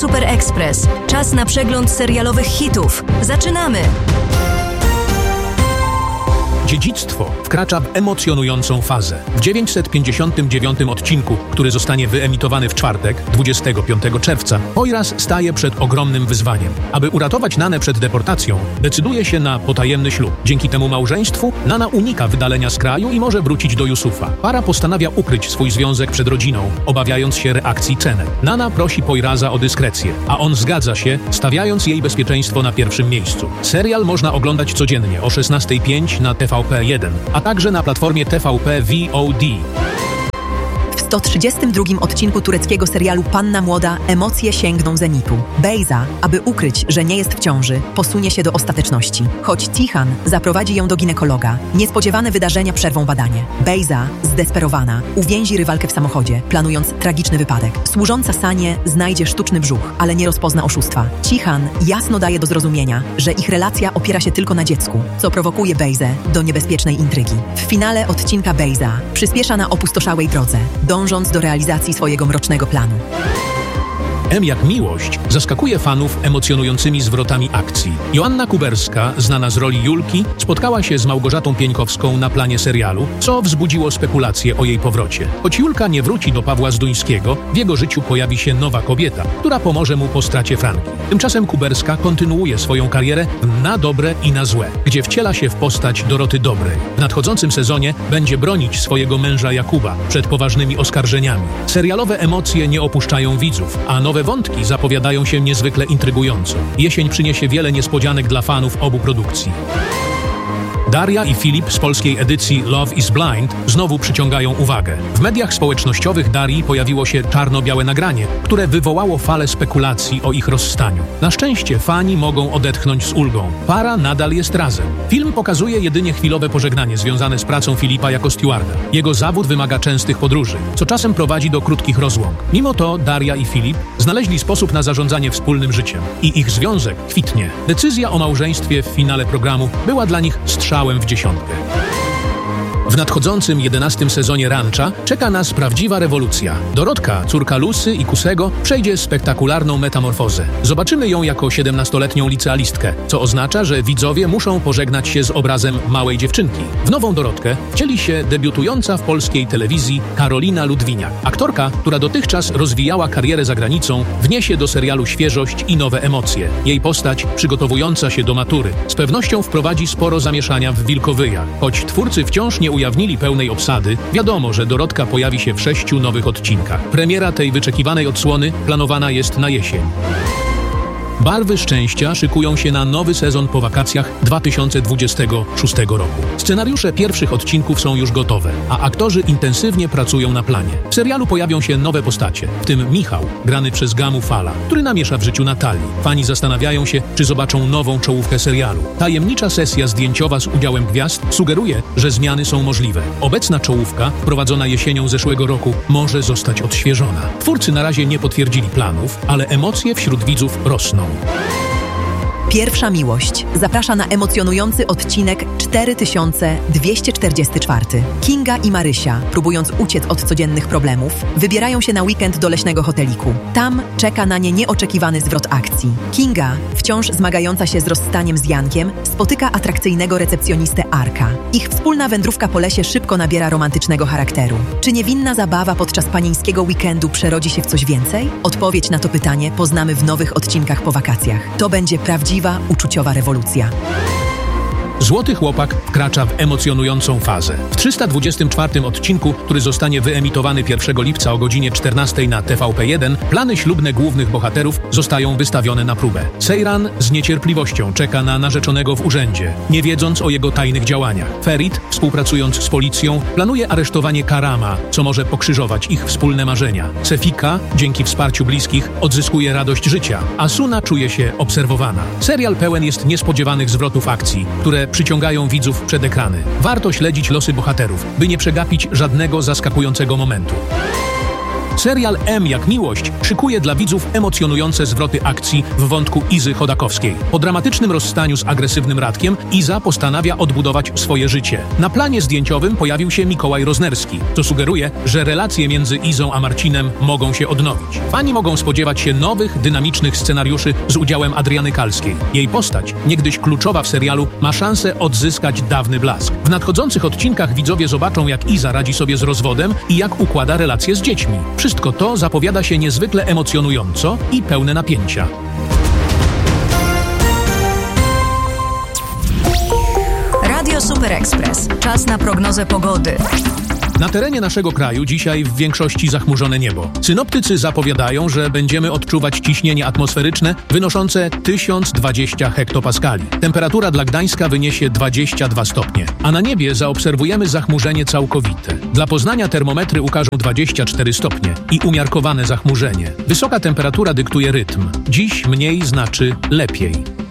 Super Express. Czas na przegląd serialowych hitów. Zaczynamy! Dziedzictwo wkracza w emocjonującą fazę. W 959 odcinku, który zostanie wyemitowany w czwartek, 25 czerwca, Poyraz staje przed ogromnym wyzwaniem. Aby uratować Nanę przed deportacją, decyduje się na potajemny ślub. Dzięki temu małżeństwu Nana unika wydalenia z kraju i może wrócić do Yusufa. Para postanawia ukryć swój związek przed rodziną, obawiając się reakcji Cenet. Nana prosi Poyraza o dyskrecję, a on zgadza się, stawiając jej bezpieczeństwo na pierwszym miejscu. Serial można oglądać codziennie o 16:05 na TVP1, a także na platformie TVP VOD. W 132 odcinku tureckiego serialu Panna Młoda emocje sięgną zenitu. Beyza, aby ukryć, że nie jest w ciąży, posunie się do ostateczności. Choć Tihan zaprowadzi ją do ginekologa, niespodziewane wydarzenia przerwą badanie. Beyza, zdesperowana, uwięzi rywalkę w samochodzie, planując tragiczny wypadek. Służąca Sanie znajdzie sztuczny brzuch, ale nie rozpozna oszustwa. Tihan jasno daje do zrozumienia, że ich relacja opiera się tylko na dziecku, co prowokuje Beyzę do niebezpiecznej intrygi. W finale odcinka Beyza przyspiesza na opustoszałej drodze, dążąc do realizacji swojego mrocznego planu. M jak miłość zaskakuje fanów emocjonującymi zwrotami akcji. Joanna Kuberska, znana z roli Julki, spotkała się z Małgorzatą Pieńkowską na planie serialu, co wzbudziło spekulacje o jej powrocie. Choć Julka nie wróci do Pawła Zduńskiego, w jego życiu pojawi się nowa kobieta, która pomoże mu po stracie Franki. Tymczasem Kuberska kontynuuje swoją karierę na dobre i na złe, gdzie wciela się w postać Doroty Dobrej. W nadchodzącym sezonie będzie bronić swojego męża Jakuba przed poważnymi oskarżeniami. Serialowe emocje nie opuszczają widzów, a nowe wątki zapowiadają się niezwykle intrygująco. Jesień przyniesie wiele niespodzianek dla fanów obu produkcji. Daria i Filip z polskiej edycji Love is Blind znowu przyciągają uwagę. W mediach społecznościowych Darii pojawiło się czarno-białe nagranie, które wywołało falę spekulacji o ich rozstaniu. Na szczęście fani mogą odetchnąć z ulgą. Para nadal jest razem. Film pokazuje jedynie chwilowe pożegnanie związane z pracą Filipa jako stewarda. Jego zawód wymaga częstych podróży, co czasem prowadzi do krótkich rozłąk. Mimo to Daria i Filip znaleźli sposób na zarządzanie wspólnym życiem i ich związek kwitnie. Decyzja o małżeństwie w finale programu była dla nich strzałem w dziesiątkę. W nadchodzącym 11. sezonie Rancha czeka nas prawdziwa rewolucja. Dorotka, córka Lucy i Kusego, przejdzie spektakularną metamorfozę. Zobaczymy ją jako 17-letnią licealistkę, co oznacza, że widzowie muszą pożegnać się z obrazem małej dziewczynki. W nową Dorotkę wcieli się debiutująca w polskiej telewizji Karolina Ludwiniak. Aktorka, która dotychczas rozwijała karierę za granicą, wniesie do serialu świeżość i nowe emocje. Jej postać, przygotowująca się do matury, z pewnością wprowadzi sporo zamieszania w Wilkowyjach. Choć twórcy wciąż nie ujawnili pełnej obsady, wiadomo, że Dorotka pojawi się w 6 nowych odcinkach. Premiera tej wyczekiwanej odsłony planowana jest na jesień. Barwy szczęścia szykują się na nowy sezon po wakacjach 2026 roku. Scenariusze pierwszych odcinków są już gotowe, a aktorzy intensywnie pracują na planie. W serialu pojawią się nowe postacie, w tym Michał, grany przez Gamu Fala, który namiesza w życiu Natalii. Fani zastanawiają się, czy zobaczą nową czołówkę serialu. Tajemnicza sesja zdjęciowa z udziałem gwiazd sugeruje, że zmiany są możliwe. Obecna czołówka, wprowadzona jesienią zeszłego roku, może zostać odświeżona. Twórcy na razie nie potwierdzili planów, ale emocje wśród widzów rosną. Pierwsza miłość zaprasza na emocjonujący odcinek 4244. Kinga i Marysia, próbując uciec od codziennych problemów, wybierają się na weekend do leśnego hoteliku. Tam czeka na nie nieoczekiwany zwrot akcji. Kinga, wciąż zmagająca się z rozstaniem z Jankiem, spotyka atrakcyjnego recepcjonistę Arka. Ich wspólna wędrówka po lesie szybko nabiera romantycznego charakteru. Czy niewinna zabawa podczas panieńskiego weekendu przerodzi się w coś więcej? Odpowiedź na to pytanie poznamy w nowych odcinkach po wakacjach. To będzie prawdziwa, uczuciowa rewolucja. Złoty Chłopak wkracza w emocjonującą fazę. W 324 odcinku, który zostanie wyemitowany 1 lipca o godzinie 14 na TVP1, plany ślubne głównych bohaterów zostają wystawione na próbę. Seyran z niecierpliwością czeka na narzeczonego w urzędzie, nie wiedząc o jego tajnych działaniach. Ferit, współpracując z policją, planuje aresztowanie Karama, co może pokrzyżować ich wspólne marzenia. Sefika, dzięki wsparciu bliskich, odzyskuje radość życia, a Suna czuje się obserwowana. Serial pełen jest niespodziewanych zwrotów akcji, które przyciągają widzów przed ekrany. Warto śledzić losy bohaterów, by nie przegapić żadnego zaskakującego momentu. Serial M jak miłość szykuje dla widzów emocjonujące zwroty akcji w wątku Izy Chodakowskiej. Po dramatycznym rozstaniu z agresywnym Radkiem Iza postanawia odbudować swoje życie. Na planie zdjęciowym pojawił się Mikołaj Roznerski, co sugeruje, że relacje między Izą a Marcinem mogą się odnowić. Fani mogą spodziewać się nowych, dynamicznych scenariuszy z udziałem Adriany Kalskiej. Jej postać, niegdyś kluczowa w serialu, ma szansę odzyskać dawny blask. W nadchodzących odcinkach widzowie zobaczą, jak Iza radzi sobie z rozwodem i jak układa relacje z dziećmi. Wszystko to zapowiada się niezwykle emocjonująco i pełne napięcia. Radio Super Express. Czas na prognozę pogody. Na terenie naszego kraju dzisiaj w większości zachmurzone niebo. Synoptycy zapowiadają, że będziemy odczuwać ciśnienie atmosferyczne wynoszące 1020 hektopaskali. Temperatura dla Gdańska wyniesie 22 stopnie, a na niebie zaobserwujemy zachmurzenie całkowite. Dla Poznania termometry ukażą 24 stopnie i umiarkowane zachmurzenie. Wysoka temperatura dyktuje rytm. Dziś mniej znaczy lepiej.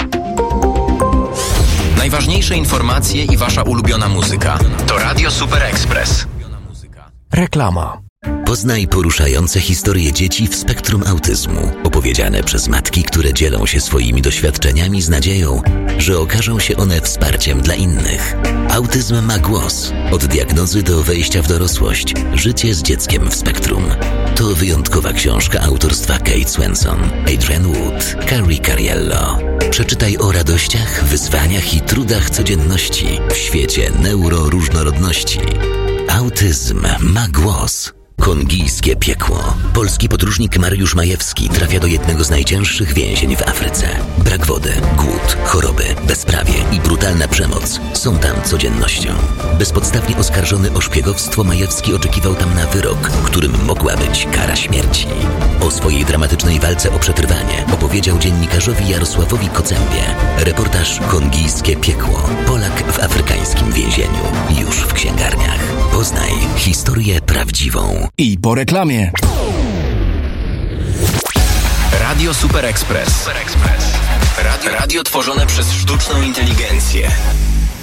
Najważniejsze informacje i wasza ulubiona muzyka. To Radio Super Express. Reklama. Poznaj poruszające historie dzieci w spektrum autyzmu, opowiedziane przez matki, które dzielą się swoimi doświadczeniami z nadzieją, że okażą się one wsparciem dla innych. Autyzm ma głos. Od diagnozy do wejścia w dorosłość. Życie z dzieckiem w spektrum. To wyjątkowa książka autorstwa Kate Swenson, Adrian Wood, Carrie Cariello. Przeczytaj o radościach, wyzwaniach i trudach codzienności w świecie neuroróżnorodności. Autyzm ma głos. Kongijskie piekło. Polski podróżnik Mariusz Majewski trafia do jednego z najcięższych więzień w Afryce. Brak wody, głód, choroby, bezprawie i brutalna przemoc są tam codziennością. Bezpodstawnie oskarżony o szpiegowstwo, Majewski oczekiwał tam na wyrok, którym mogła być kara śmierci. O swojej dramatycznej walce o przetrwanie opowiedział dziennikarzowi Jarosławowi Kocembie. Reportaż Kongijskie piekło. Polak w afrykańskim więzieniu. Już w księgarniach. Poznaj historię prawdziwą. I po reklamie. Radio Super Express. Radio tworzone przez sztuczną inteligencję.